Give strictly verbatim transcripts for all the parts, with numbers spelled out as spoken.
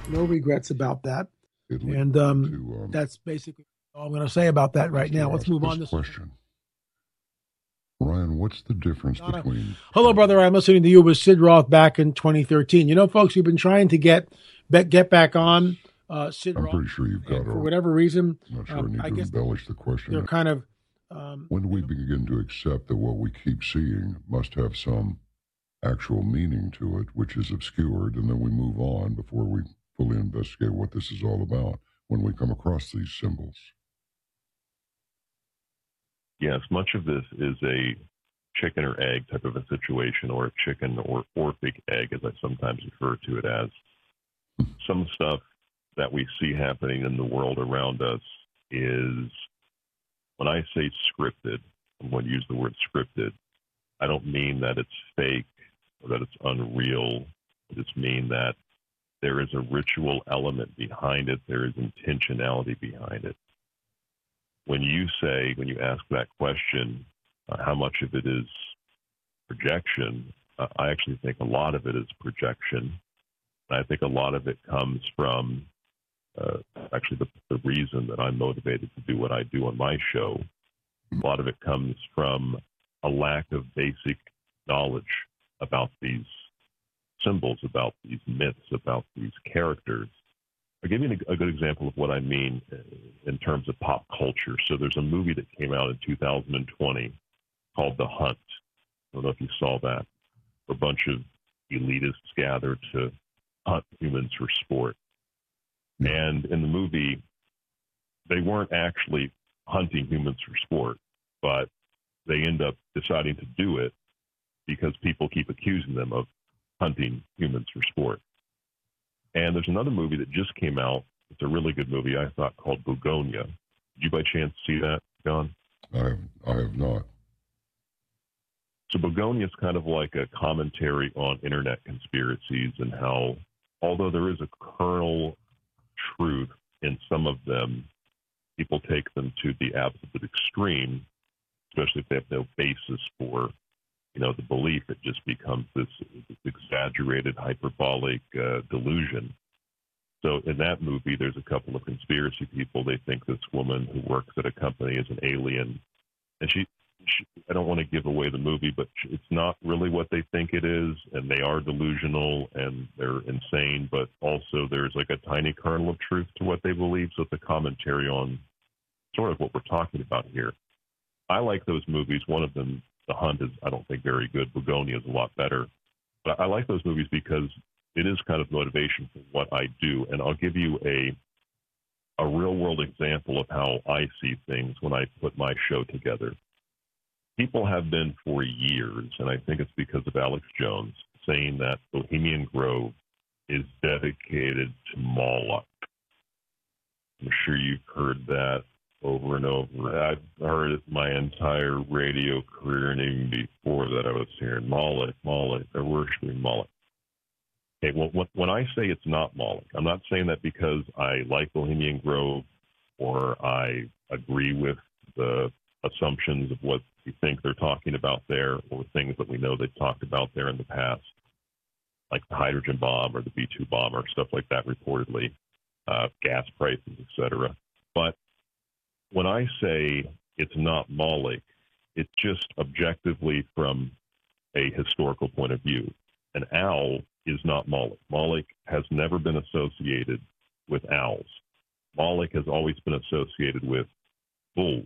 no regrets about that. It leads And um, to um, that's basically all I'm going to say about that right us to now. Let's ask move this on. This question. Ryan, what's the difference Donna. between... Hello, brother. I'm listening to you with Sid Roth back in twenty thirteen. You know, folks, we've been trying to get get back on uh, Sid I'm Roth. pretty sure you've got And a... for whatever reason, I'm not sure um, I need I to guess embellish the question. they're kind of... Um, when do we begin to accept that what we keep seeing must have some actual meaning to it, which is obscured, and then we move on before we fully investigate what this is all about when we come across these symbols? Yes, much of this is a chicken or egg type of a situation, or a chicken or Orphic egg, as I sometimes refer to it as. Some stuff that we see happening in the world around us is, when I say scripted, I'm going to use the word scripted, I don't mean that it's fake or that it's unreal. I just mean that there is a ritual element behind it. There is intentionality behind it. When you say, when you ask that question, uh, how much of it is projection, uh, I actually think a lot of it is projection. And I think a lot of it comes from uh, actually the, the reason that I'm motivated to do what I do on my show. A lot of it comes from a lack of basic knowledge about these symbols, about these myths, about these characters. I'll give you a good example of what I mean in terms of pop culture. So there's a movie that came out in two thousand twenty called The Hunt. I don't know if you saw that. A bunch of elitists gathered to hunt humans for sport. And in the movie, they weren't actually hunting humans for sport, but they end up deciding to do it because people keep accusing them of hunting humans for sport. And there's another movie that just came out. It's a really good movie, I thought, called Bugonia. Did you by chance see that, John? I have, I have not. So Bugonia is kind of like a commentary on internet conspiracies and how, although there is a kernel truth in some of them, people take them to the absolute extreme, especially if they have no basis for, you know, the belief. It just becomes this, this exaggerated, hyperbolic uh, delusion. So in that movie, there's a couple of conspiracy people. They think this woman who works at a company is an alien. And she, she I don't want to give away the movie, but it's not really what they think it is. And they are delusional and they're insane. But also there's like a tiny kernel of truth to what they believe. So it's a commentary on sort of what we're talking about here. I like those movies. One of them, The Hunt, is, I don't think, very good. Bugonia is a lot better. But I like those movies because it is kind of motivation for what I do. And I'll give you a a real-world example of how I see things when I put my show together. People have been for years, and I think it's because of Alex Jones, saying that Bohemian Grove is dedicated to Moloch. I'm sure you've heard that over and over. I've heard it my entire radio career, and even before that I was hearing Moloch, Moloch, they're worshiping Moloch. Okay, well, when I say it's not Moloch, I'm not saying that because I like Bohemian Grove or I agree with the assumptions of what we think they're talking about there or things that we know they've talked about there in the past, like the hydrogen bomb or the B two bomb or stuff like that reportedly, uh, gas prices, et cetera. But when I say it's not Moloch, it's just objectively from a historical point of view. An owl is not Moloch. Moloch has never been associated with owls. Moloch has always been associated with bulls.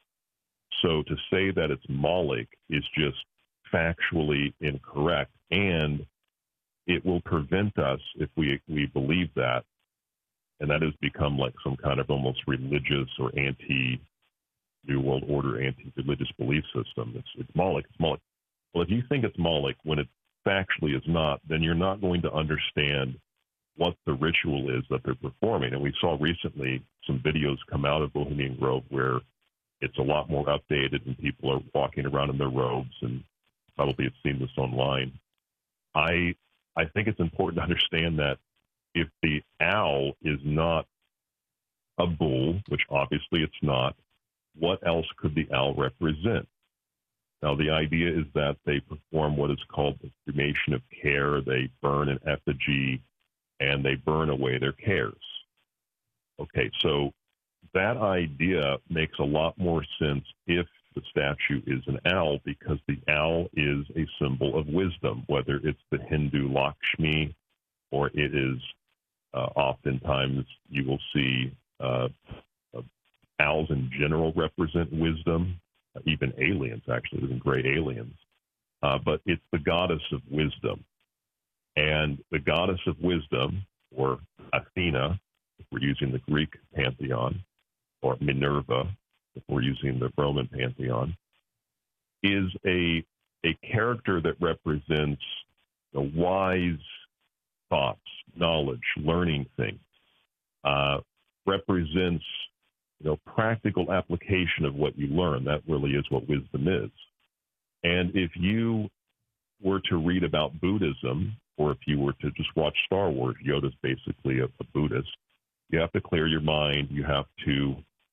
So to say that it's Moloch is just factually incorrect, and it will prevent us, if we, we believe that, and that has become like some kind of almost religious or anti-New World Order, anti-religious belief system. It's, it's Moloch, it's Moloch. Well, if you think it's Moloch when it factually is not, then you're not going to understand what the ritual is that they're performing. And we saw recently some videos come out of Bohemian Grove where it's a lot more updated and people are walking around in their robes, and probably have seen this online. I I think it's important to understand that if the owl is not a bull, which obviously it's not, what else could the owl represent? Now, the idea is that they perform what is called the cremation of care. They burn an effigy and they burn away their cares. Okay, so that idea makes a lot more sense if the statue is an owl, because the owl is a symbol of wisdom, whether it's the Hindu Lakshmi or it is uh, oftentimes you will see uh, uh, owls in general represent wisdom, uh, even aliens, actually, even gray aliens. Uh, but it's the goddess of wisdom. And the goddess of wisdom, or Athena, if we're using the Greek pantheon, or Minerva, if we're using the Roman pantheon, is a, a character that represents the wise thoughts, knowledge, learning things, uh, represents you know, practical application of what you learn. That really is what wisdom is. And if you were to read about Buddhism, or if you were to just watch Star Wars, Yoda's basically a, a Buddhist, you have to clear your mind. You have to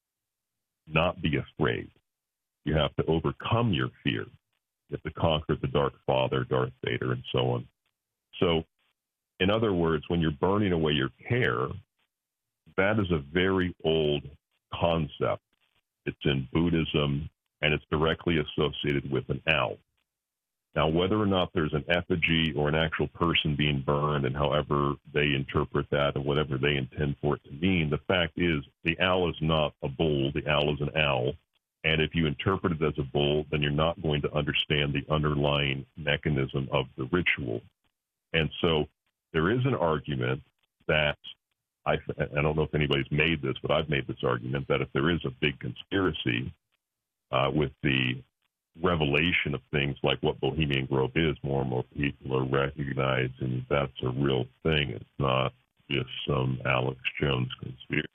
not be afraid. You have to overcome your fear. You have to conquer the Dark Father, Darth Vader, and so on. So, in other words, when you're burning away your care, that is a very old concept. It's in Buddhism, and it's directly associated with an owl. Now, whether or not there's an effigy or an actual person being burned, and however they interpret that and whatever they intend for it to mean, the fact is the owl is not a bull. The owl is an owl. And if you interpret it as a bull, then you're not going to understand the underlying mechanism of the ritual. And so there is an argument that, I, I don't know if anybody's made this, but I've made this argument that if there is a big conspiracy uh, with the revelation of things like what Bohemian Grove is, more and more people are recognizing that's a real thing. It's not just some Alex Jones conspiracy.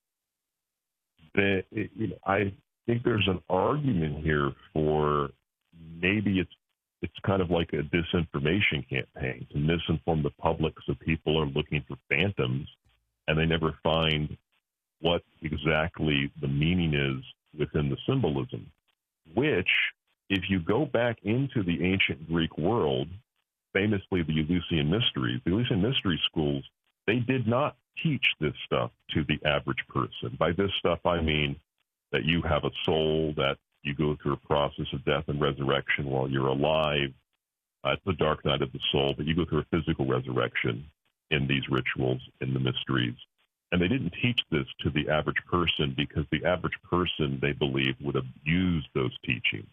That, you know, I think there's an argument here for maybe it's it's kind of like a disinformation campaign to misinform the public, so people are looking for phantoms and they never find what exactly the meaning is within the symbolism, which, if you go back into the ancient Greek world, famously the Eleusinian Mysteries, the Eleusinian Mystery schools, they did not teach this stuff to the average person. By this stuff, I mean that you have a soul, that you go through a process of death and resurrection while you're alive. Uh, it's the dark night of the soul, but you go through a physical resurrection in these rituals, in the mysteries. And they didn't teach this to the average person because the average person, they believe, would abuse those teachings.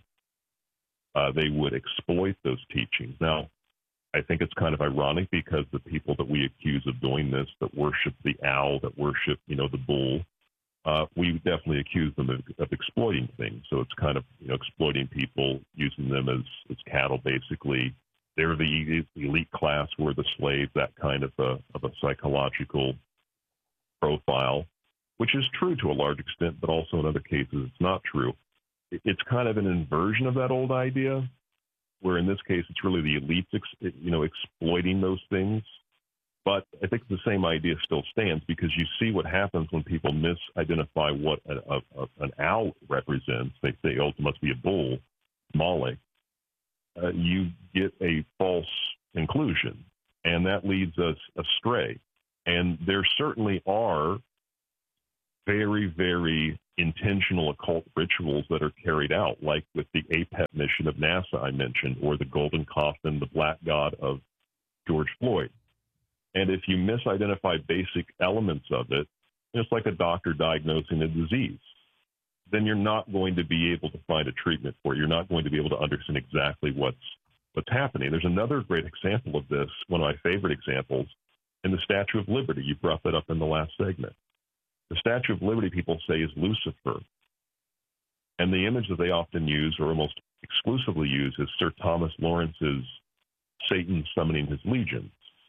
Uh, they would exploit those teachings. Now, I think it's kind of ironic because the people that we accuse of doing this, that worship the owl, that worship, you know, the bull, uh, we definitely accuse them of, of exploiting things. So it's kind of, you know, exploiting people, using them as, as cattle, basically. They're the elite class, we're the slaves, that kind of a, of a psychological profile, which is true to a large extent, but also in other cases it's not true. It's kind of an inversion of that old idea, where in this case it's really the elites, you know, exploiting those things. But I think the same idea still stands, because you see what happens when people misidentify what a, a, a, an owl represents. They say, oh, it must be a bull, Molech. Uh, you get a false conclusion, and that leads us astray. And there certainly are very, very intentional occult rituals that are carried out, like with the A P E T mission of NASA I mentioned, or the golden coffin, the black god of George Floyd. And if you misidentify basic elements of it, it's like a doctor diagnosing a disease. Then you're not going to be able to find a treatment for it. You're not going to be able to understand exactly what's what's happening. There's another great example of this, one of my favorite examples, in the Statue of Liberty. You brought that up in the last segment. The Statue of Liberty, people say, is Lucifer. And the image that they often use, or almost exclusively use, is Sir Thomas Lawrence's Satan summoning his legions.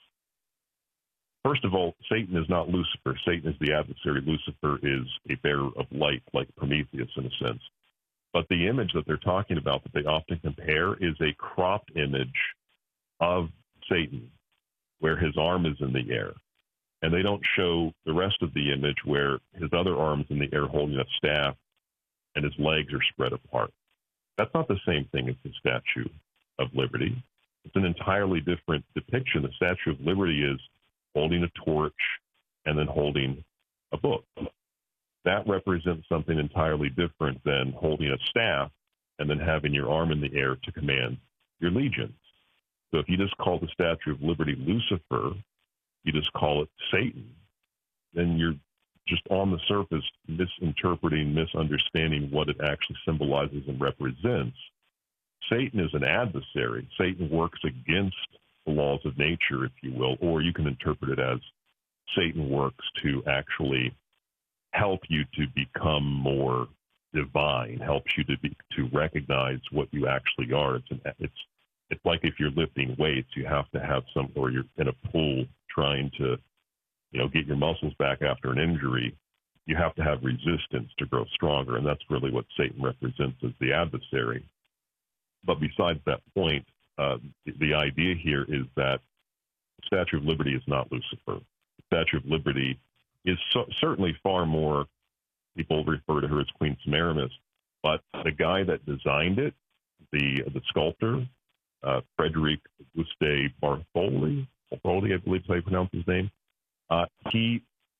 First of all, Satan is not Lucifer. Satan is the adversary. Lucifer is a bearer of light, like Prometheus in a sense. But the image that they're talking about that they often compare is a cropped image of Satan, where his arm is in the air. And they don't show the rest of the image where his other arm's in the air holding a staff and his legs are spread apart. That's not the same thing as the Statue of Liberty. It's an entirely different depiction. The Statue of Liberty is holding a torch, and then holding a book. That represents something entirely different than holding a staff and then having your arm in the air to command your legions. So if you just call the Statue of Liberty Lucifer, you just call it Satan, then you're just on the surface misinterpreting, misunderstanding what it actually symbolizes and represents. Satan is an adversary. Satan works against the laws of nature, if you will, or you can interpret it as Satan works to actually help you to become more divine, helps you to be, to recognize what you actually are. It's an, it's it's like if you're lifting weights, you have to have some, or you're in a pool trying to, you know, get your muscles back after an injury. You have to have resistance to grow stronger, and that's really what Satan represents as the adversary. But besides that point, uh, the, the idea here is that the Statue of Liberty is not Lucifer. The Statue of Liberty is so, certainly far more, people refer to her as Queen Semiramis, but the guy that designed it, the the sculptor, uh, Frederic Auguste Bartholdi, Bartholdi, I believe is how you pronounce his name, uh, he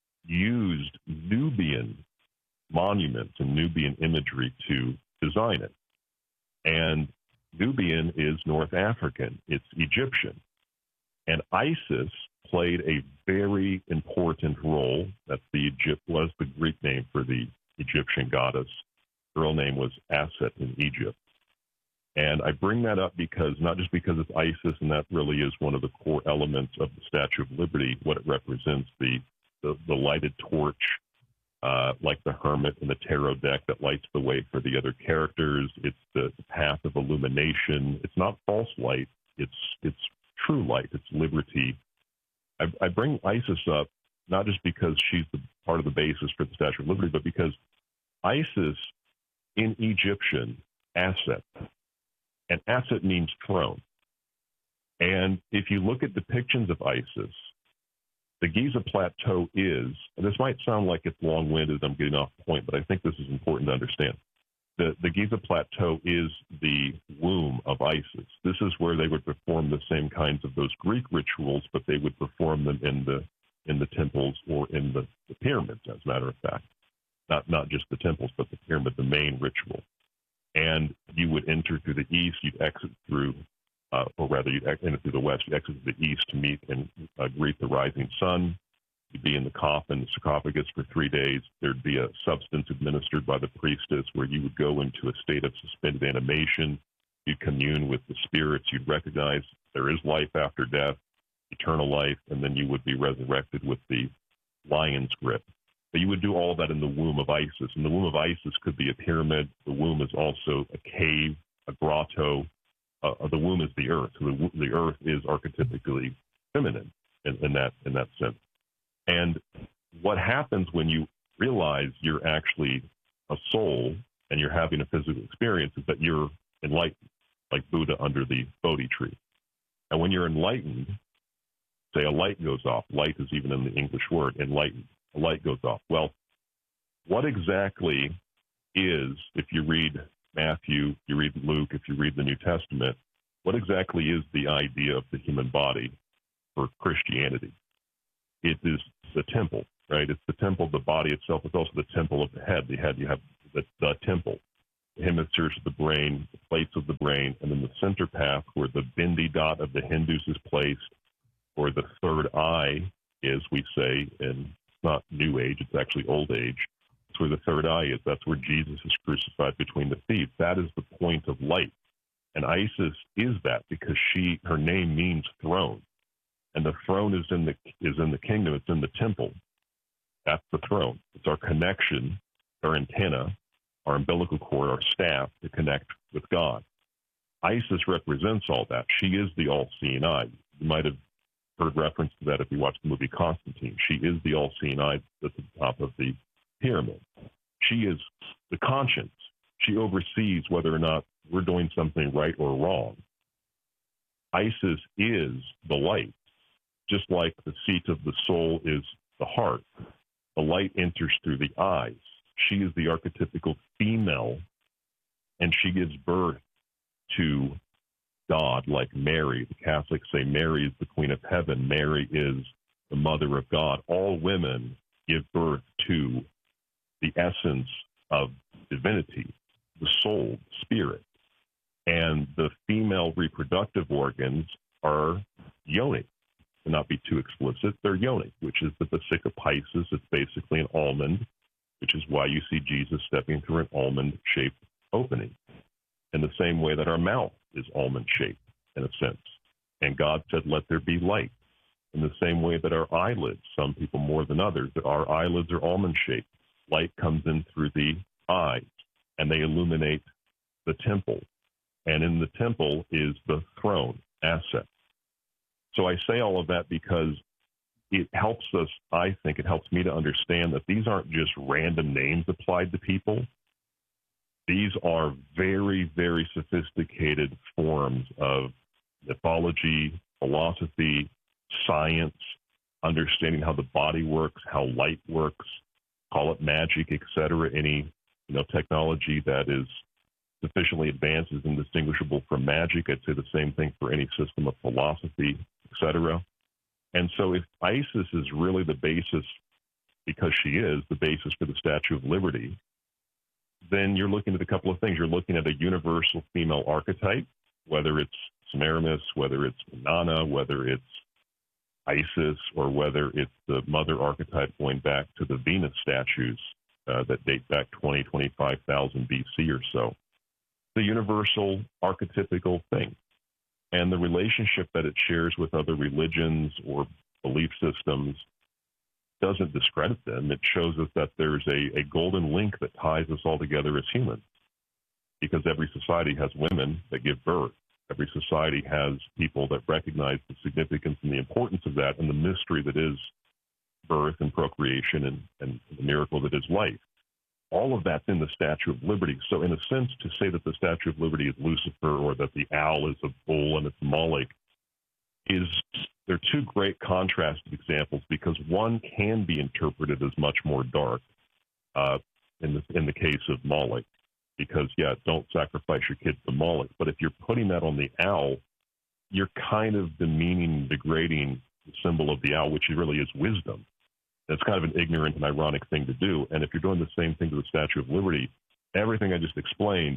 used Nubian monuments and Nubian imagery to design it. And Nubian is North African. It's Egyptian. And Isis played a very important role. That's the Egypt was the Greek name for the Egyptian goddess. Her real name was Aset in Egypt. And I bring that up because, not just because it's Isis, and that really is one of the core elements of the Statue of Liberty, what it represents, the, the, the lighted torch, uh, like the hermit in the tarot deck that lights the way for the other characters. It's the, the path of illumination. It's not false light. It's, it's true light. It's liberty. I, I bring Isis up not just because she's the part of the basis for the Statue of Liberty, but because Isis in Egyptian, Aset, and Aset means throne. And if you look at depictions of Isis, the Giza Plateau is, and this might sound like it's long-winded, I'm getting off point, but I think this is important to understand. The, the Giza Plateau is the womb of Isis. This is where they would perform the same kinds of those Greek rituals, but they would perform them in the in the temples or in the, the pyramids, as a matter of fact. Not not just the temples, but the pyramid, the main ritual. And you would enter through the east, you'd exit through, uh, or rather you'd enter through the west, you'd exit through the east to meet and uh, greet the rising sun. You'd be in the coffin, the sarcophagus for three days. There'd be a substance administered by the priestess where you would go into a state of suspended animation. You'd commune with the spirits. You'd recognize there is life after death, eternal life, and then you would be resurrected with the lion's grip. But you would do all that in the womb of Isis. And the womb of Isis could be a pyramid. The womb is also a cave, a grotto. Uh, the womb is the earth. So the, the earth is archetypically feminine in, in that in that sense. And what happens when you realize you're actually a soul and you're having a physical experience is that you're enlightened, like Buddha under the Bodhi tree. And when you're enlightened, say a light goes off. Light is even in the English word, enlightened. A light goes off. Well, what exactly is, if you read Matthew, you read Luke, if you read the New Testament, what exactly is the idea of the human body for Christianity? It is the temple, right? It's the temple of the body itself. It's also the temple of the head. The head, you have the, the temple, the hemispheres of the brain, the plates of the brain, and then the center path where the bindi dot of the Hindus is placed, or the third eye is, we say, in not New Age, it's actually Old Age. It's where the third eye is. That's where Jesus is crucified between the feet. That is the point of light. And Isis is that because she, her name means throne. And the throne is in the is in the kingdom. It's in the temple. That's the throne. It's our connection, our antenna, our umbilical cord, our staff to connect with God. Isis represents all that. She is the all-seeing eye. You might have heard reference to that if you watched the movie Constantine. She is the all-seeing eye at the top of the pyramid. She is the conscience. She oversees whether or not we're doing something right or wrong. Isis is the light. Just like the seat of the soul is the heart, the light enters through the eyes. She is the archetypical female, and she gives birth to God, like Mary. The Catholics say Mary is the Queen of Heaven. Mary is the mother of God. All women give birth to the essence of divinity, the soul, spirit. And the female reproductive organs are yoni. To not be too explicit, they're yoni, which is the Vesica Pisces. It's basically an almond, which is why you see Jesus stepping through an almond-shaped opening. In the same way that our mouth is almond-shaped, in a sense. And God said, let there be light. In the same way that our eyelids, some people more than others, that our eyelids are almond-shaped. Light comes in through the eyes, and they illuminate the temple. And in the temple is the throne asset. So I say all of that because it helps us, I think it helps me to understand that these aren't just random names applied to people. These are very, very sophisticated forms of mythology, philosophy, science, understanding how the body works, how light works, call it magic, et cetera. Any, you know, technology that is sufficiently advanced is indistinguishable from magic. I'd say the same thing for any system of philosophy, et cetera. And so if Isis is really the basis, because she is the basis for the Statue of Liberty, then you're looking at a couple of things. You're looking at a universal female archetype, whether it's Semiramis, whether it's Inanna, whether it's Isis, or whether it's the mother archetype going back to the Venus statues uh, that date back twenty, twenty-five thousand B C or so. The universal archetypical thing. And the relationship that it shares with other religions or belief systems doesn't discredit them. It shows us that there's a, a golden link that ties us all together as humans. Because every society has women that give birth. Every society has people that recognize the significance and the importance of that and the mystery that is birth and procreation and, and the miracle that is life. All of that's in the Statue of Liberty. So in a sense, to say that the Statue of Liberty is Lucifer or that the owl is a bull and it's Moloch is, they're two great contrasted examples because one can be interpreted as much more dark uh, in, the, in the case of Moloch. Because, yeah, don't sacrifice your kids to Moloch. But if you're putting that on the owl, you're kind of demeaning and degrading the symbol of the owl, which really is wisdom. That's kind of an ignorant and ironic thing to do. And if you're doing the same thing to the Statue of Liberty, everything I just explained,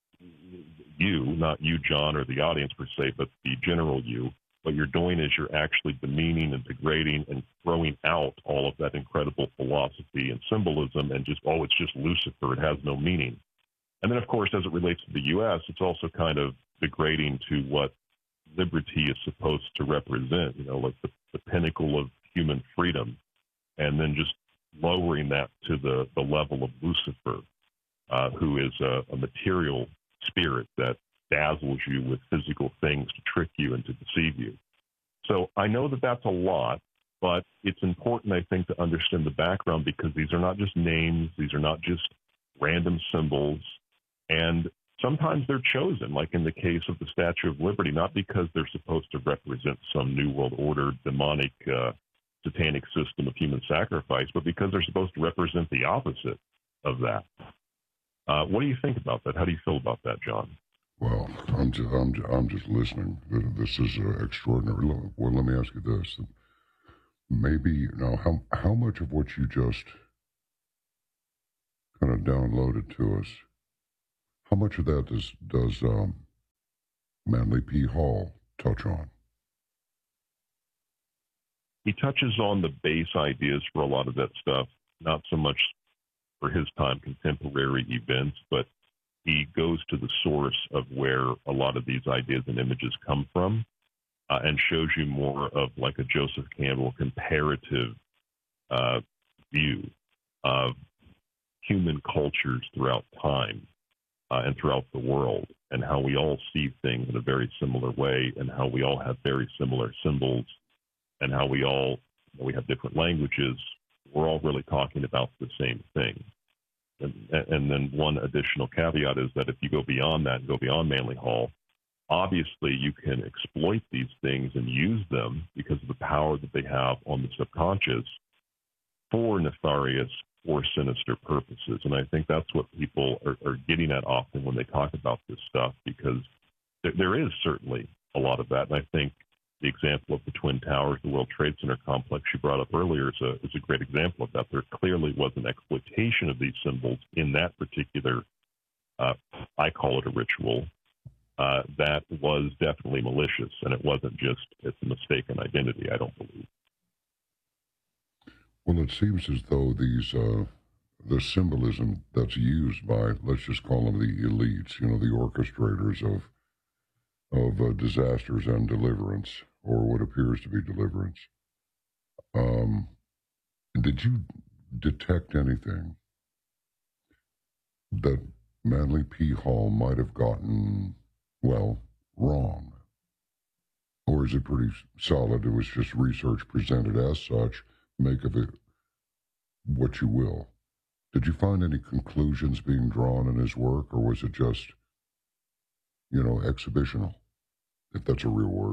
you, not you, John, or the audience per se, but the general you, what you're doing is you're actually demeaning and degrading and throwing out all of that incredible philosophy and symbolism and just, oh, it's just Lucifer. It has no meaning. And then, of course, as it relates to the U S, it's also kind of degrading to what liberty is supposed to represent, you know, like the, the pinnacle of human freedom, and then just lowering that to the, the level of Lucifer, uh, who is a, a material spirit that dazzles you with physical things to trick you and to deceive you. So I know that that's a lot, but it's important, I think, to understand the background because these are not just names. These are not just random symbols. And sometimes they're chosen, like in the case of the Statue of Liberty, not because they're supposed to represent some New World Order demonic uh, satanic system of human sacrifice, but because they're supposed to represent the opposite of that. Uh, what do you think about that? How do you feel about that, John? Well, I'm just, I'm just, I'm just listening. This is uh, extraordinary. Well, let me ask you this. Maybe, now, how, how much of what you just kind of downloaded to us, how much of that does, does um, Manly P. Hall touch on? He touches on the base ideas for a lot of that stuff, not so much for his time contemporary events, but he goes to the source of where a lot of these ideas and images come from uh, and shows you more of like a Joseph Campbell comparative uh, view of human cultures throughout time. Uh, and throughout the world, and how we all see things in a very similar way, and how we all have very similar symbols, and how we all, we have different languages, we're all really talking about the same thing. And, and then one additional caveat is that if you go beyond that and go beyond Manly Hall, obviously you can exploit these things and use them because of the power that they have on the subconscious for nefarious or sinister purposes. And I think that's what people are, are getting at often when they talk about this stuff, because there, there is certainly a lot of that. And I think the example of the Twin Towers, the World Trade Center complex you brought up earlier is a, is a great example of that. There clearly was an exploitation of these symbols in that particular, uh, I call it a ritual, uh, that was definitely malicious, and it wasn't just, it's a mistaken identity, I don't believe. Well, it seems as though these, uh, the symbolism that's used by, let's just call them the elites, you know, the orchestrators of of uh, disasters and deliverance, or what appears to be deliverance. Um, did you detect anything that Manly P. Hall might have gotten, well, wrong? Or is it pretty solid? It was just research presented as such. Make of it what you will. Did you find any conclusions being drawn in his work, or was it just, you know, exhibitional, if that's a real word?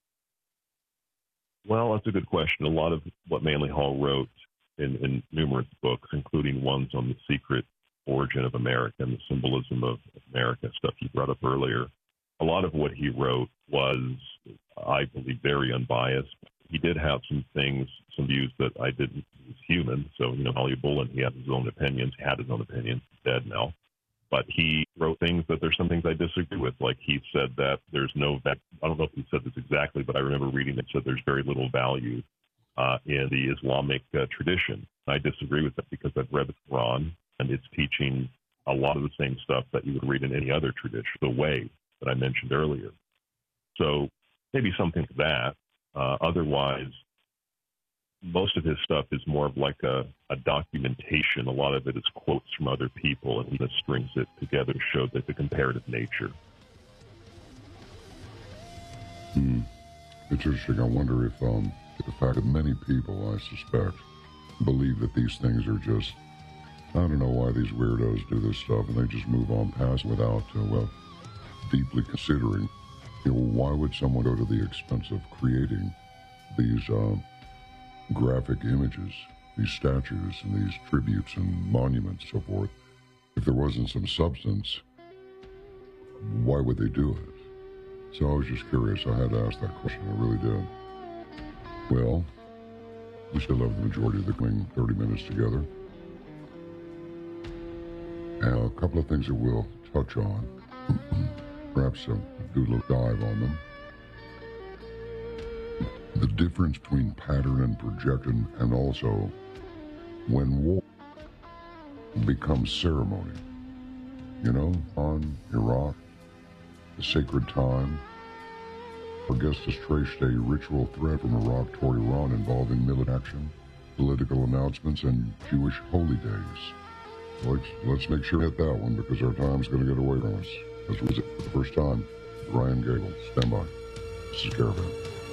Well, that's a good question. A lot of what Manly Hall wrote in, in numerous books, including ones on the secret origin of America and the symbolism of America, stuff you brought up earlier, a lot of what he wrote was, I believe, very unbiased. He did have some things, some views that I didn't, he was human. So, you know, Holly Bullen, he had his own opinions, had his own opinions, he's dead now. But he wrote things that there's some things I disagree with. Like he said that there's no, I don't know if he said this exactly, but I remember reading that said there's very little value uh, in the Islamic uh, tradition. I disagree with that because I've read the Quran, and it's teaching a lot of the same stuff that you would read in any other tradition, the way that I mentioned earlier. So maybe something like that. Uh, otherwise, most of his stuff is more of like a, a documentation. A lot of it is quotes from other people, and he just strings it together to show that the comparative nature. Hmm. It's interesting. I wonder if um, the fact that many people, I suspect, believe that these things are just, I don't know why these weirdos do this stuff, and they just move on past without, uh, well, deeply considering, you know, why would someone go to the expense of creating these uh, graphic images, these statues and these tributes and monuments, so forth? If there wasn't some substance, why would they do it? So I was just curious. I had to ask that question. I really did. Well, we still have the majority of the coming thirty minutes together. And a couple of things that we'll touch on. Perhaps uh, do a little dive on them. The difference between pattern and projection, and also when war becomes ceremony. You know, on Iraq, the sacred time, Augustus traced a ritual thread from Iraq toward Iran involving military action, political announcements, and Jewish holy days. Let's, let's make sure we hit that one, because our time's going to get away from us. Let's visit for the first time. Ryan Gable, stand by. This is Caravan.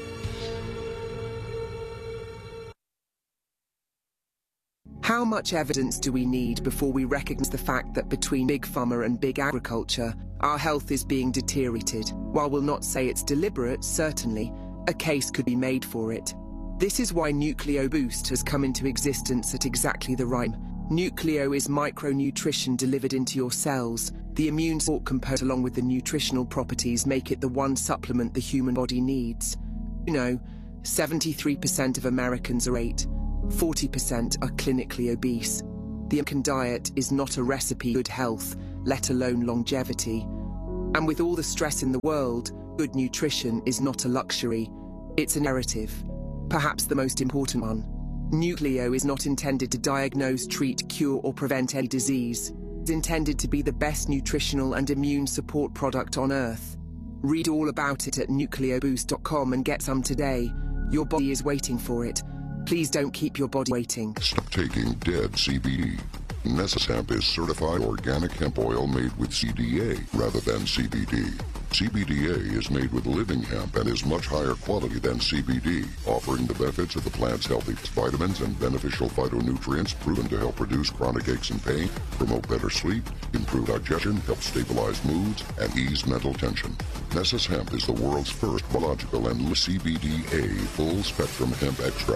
How much evidence do we need before we recognize the fact that between Big Pharma and Big Agriculture, our health is being deteriorated? While we'll not say it's deliberate, certainly, a case could be made for it. This is why Nucleo Boost has come into existence at exactly the right time. Nucleo is micronutrition delivered into your cells. The immune support component along with the nutritional properties make it the one supplement the human body needs. You know, seventy-three percent of Americans are overweight, forty percent are clinically obese. The American diet is not a recipe for good health, let alone longevity. And with all the stress in the world, good nutrition is not a luxury, it's a narrative. Perhaps the most important one. Nucleo is not intended to diagnose, treat, cure, or prevent any disease. It's intended to be the best nutritional and immune support product on Earth. Read all about it at nucleo boost dot com and get some today. Your body is waiting for it. Please don't keep your body waiting. Stop taking dead C B D. Nessus Hemp is certified organic hemp oil made with C D A rather than C B D. C B D A is made with living hemp and is much higher quality than C B D, offering the benefits of the plant's healthy vitamins and beneficial phytonutrients proven to help reduce chronic aches and pain, promote better sleep, improve digestion, help stabilize moods, and ease mental tension. Nessus Hemp is the world's first biological and C B D A full-spectrum hemp extract.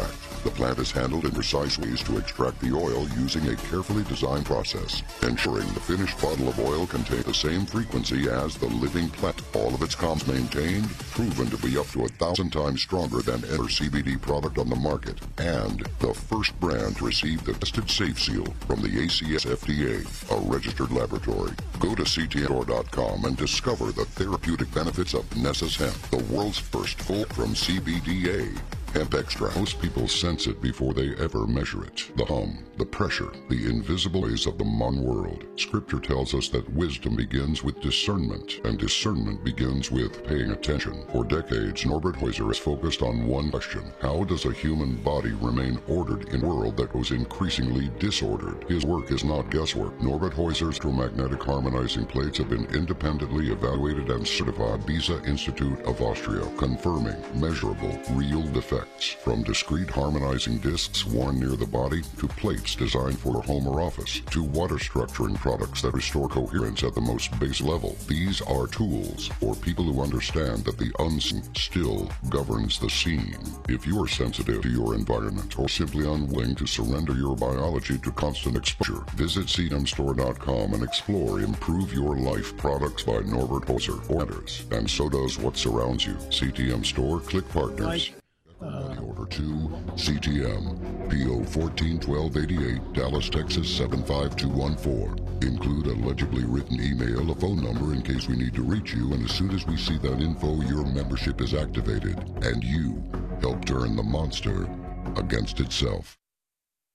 The plant is handled in precise ways to extract the oil using a carefully designed process, ensuring the finished bottle of oil contains the same frequency as the living plant. All of its comms maintained, proven to be up to a thousand times stronger than any C B D product on the market, and the first brand to receive the Tested Safe Seal from the A C S F D A, a registered laboratory. Go to C T M store dot com and discover the therapeutic benefits of Nessus Hemp, the world's first full from C B D A. Hemp extract. Most people sense it before they ever measure it. The hum, the pressure, the invisible ways of the modern world. Scripture tells us that wisdom begins with discernment, and discernment begins with paying attention. For decades, Norbert Heuser has focused on one question: how does a human body remain ordered in a world that goes increasingly disordered? His work is not guesswork. Norbert Heuser's electromagnetic harmonizing plates have been independently evaluated and certified by B I S A Institute of Austria, confirming measurable, real effects. From discrete harmonizing discs worn near the body, to plates designed for home or office, to water structuring products that restore coherence at the most base level. These are tools for people who understand that the unseen still governs the seen. If you are sensitive to your environment or simply unwilling to surrender your biology to constant exposure, visit C T M store dot com and explore Improve Your Life products by Norbert Heuser or others. And so does what surrounds you. C T M Store, click partners. Money order two, C T M, P O fourteen twelve eighty-eight, Dallas, Texas seven five two one four. Include a legibly written email, a phone number in case we need to reach you, and as soon as we see that info, your membership is activated, and you help turn the monster against itself.